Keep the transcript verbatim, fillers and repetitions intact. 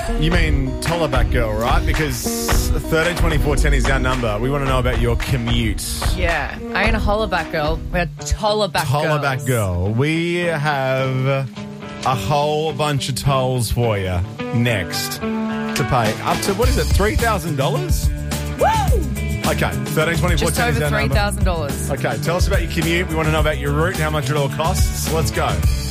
You mean Tollaback Girl, right? Because thirteen twenty-four ten is our number. We want to know about your commute. Yeah. I ain't a hollaback girl. We're Tollaback girls. Tollaback Girl. We have a whole bunch of tolls for you next to pay. Up to, what is it, three thousand dollars? Woo! Okay, thirteen twenty-four Just ten is over our three number. thousand dollars. Okay, tell us about your commute. We want to know about your route and how much it all costs. Let's go.